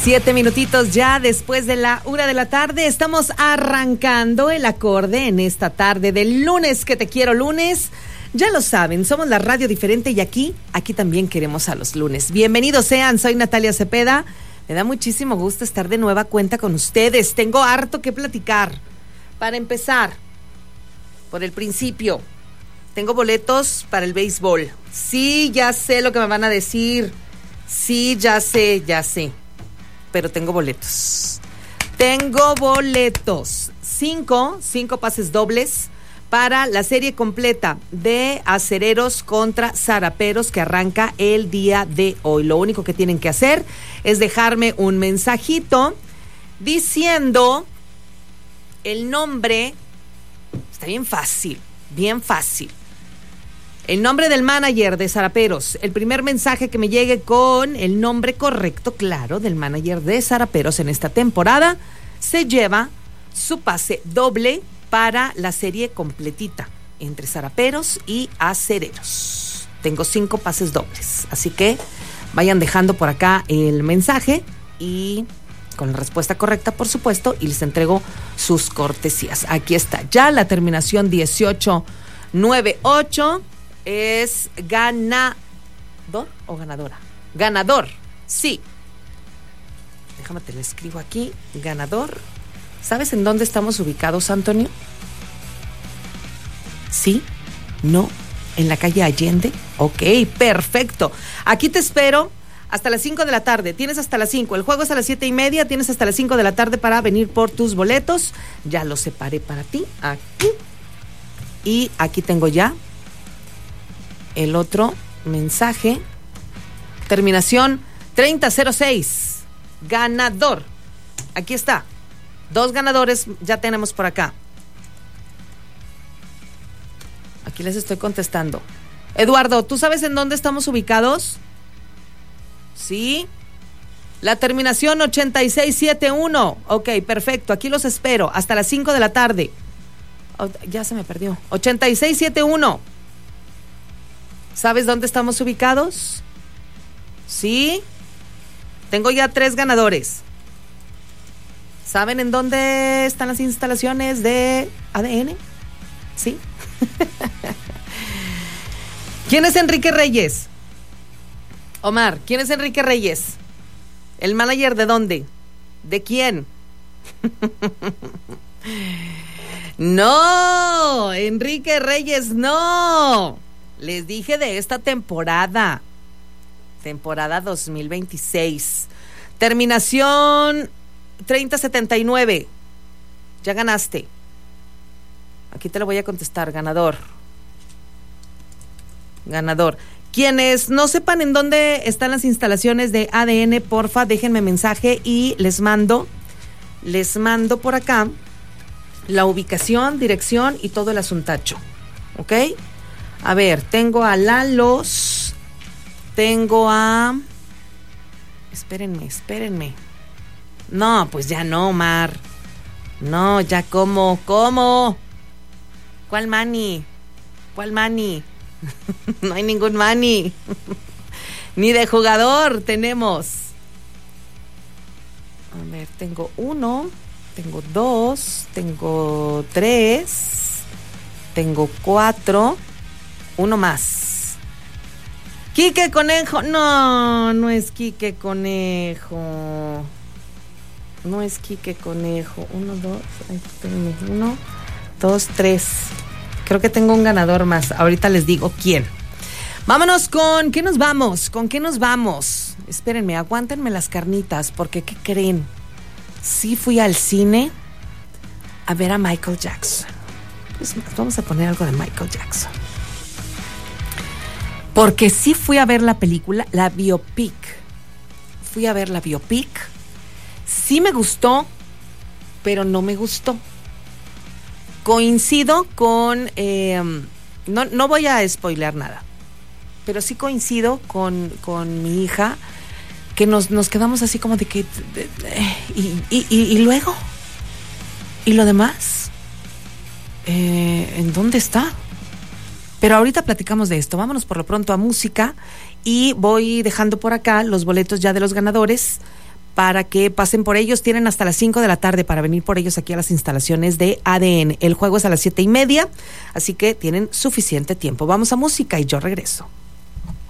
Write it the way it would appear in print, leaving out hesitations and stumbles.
7 minutitos ya después de la 1 de la tarde. Estamos arrancando el acorde en esta tarde del lunes, que te quiero lunes. Ya lo saben, somos la radio diferente y aquí también queremos a los lunes. Bienvenidos sean, soy Natalia Cepeda. Me da muchísimo gusto estar de nueva cuenta con ustedes. Tengo harto que platicar. Para empezar, por el principio, tengo boletos para el béisbol. Sí, ya sé lo que me van a decir. Sí, ya sé. Pero tengo boletos. Cinco pases dobles para la serie completa de Acereros contra Zaraperos, que arranca el día de hoy. Lo único que tienen que hacer es dejarme un mensajito diciendo el nombre. Está bien fácil. El nombre del manager de Zaraperos. El primer mensaje que me llegue con el nombre correcto, claro, del manager de Zaraperos en esta temporada, se lleva su pase doble para la serie completita entre Zaraperos y Acereros. Tengo 5 pases dobles, así que vayan dejando por acá el mensaje y con la respuesta correcta, por supuesto, y les entrego sus cortesías. Aquí está ya la terminación 1898. Es ganador o ganadora. Ganador, sí. Déjame te lo escribo aquí. Ganador. ¿Sabes en dónde estamos ubicados, Antonio? ¿Sí? ¿No? ¿En la calle Allende? Ok, perfecto. Aquí te espero hasta las 5 de la tarde. Tienes hasta las 5. El juego es a las 7:30. Tienes hasta las 5 de la tarde para venir por tus boletos. Ya los separé para ti. Aquí. Y aquí tengo ya el otro mensaje. Terminación 3006. Ganador. Aquí está. 2 ganadores ya tenemos por acá. Aquí les estoy contestando. Eduardo, ¿tú sabes en dónde estamos ubicados? Sí. La terminación 8671. Ok, perfecto. Aquí los espero hasta las 5 de la tarde. Oh, ya se me perdió. 8671. ¿Sabes dónde estamos ubicados? Sí. Tengo ya 3 ganadores. ¿Saben en dónde están las instalaciones de ADN? Sí. ¿Quién es Enrique Reyes? Omar, ¿quién es Enrique Reyes? ¿El manager de dónde? ¿De quién? No, Enrique Reyes, no. Les dije de esta temporada 2026. Terminación 3079. Ya ganaste. Aquí te lo voy a contestar, ganador. Quienes no sepan en dónde están las instalaciones de ADN, porfa, déjenme mensaje y les mando por acá la ubicación, dirección y todo el asuntacho. ¿Ok? A ver, tengo a Lalos, tengo a... Espérenme. No, pues ya no, Omar. No, ya ¿cómo? ¿Cuál mani? No hay ningún mani. Ni de jugador tenemos. A ver, tengo 1, tengo 2, tengo 3, tengo 4... Uno más. Quique Conejo. No es Quique Conejo. 1, 2, 3. Creo que tengo un ganador más. Ahorita les digo quién. Vámonos con... ¿Con qué nos vamos? Espérenme, aguántenme las carnitas, porque ¿qué creen? Sí fui al cine a ver a Michael Jackson. Es más, vamos a poner algo de Michael Jackson. Porque sí fui a ver la película, la biopic. Sí me gustó, pero no me gustó. Coincido con... no voy a spoilear nada, pero sí coincido con mi hija, que nos quedamos así como de que... ¿Y luego? ¿Y lo demás? ¿En dónde está? Pero ahorita platicamos de esto. Vámonos por lo pronto a música y voy dejando por acá los boletos ya de los ganadores para que pasen por ellos. Tienen hasta las 5 de la tarde para venir por ellos aquí a las instalaciones de ADN. El juego es a las 7:30, así que tienen suficiente tiempo. Vamos a música y yo regreso.